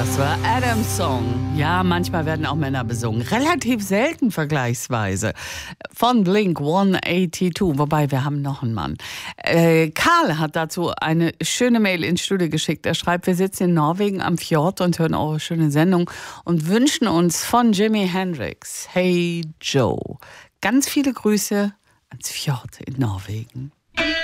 Das war Adams Song. Ja, manchmal werden auch Männer besungen. Relativ selten vergleichsweise. Von Blink 182. Wobei, wir haben noch einen Mann. Karl hat dazu eine schöne Mail ins Studio geschickt. Er schreibt, wir sitzen in Norwegen am Fjord und hören eure schöne Sendung und wünschen uns von Jimi Hendrix, Hey Joe. Ganz viele Grüße ans Fjord in Norwegen.